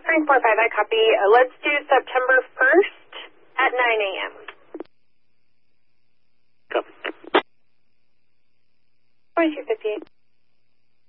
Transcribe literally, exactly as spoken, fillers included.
three four five, I copy. Uh, let's do September first at nine a.m. Copy. twenty-two fifty-eight.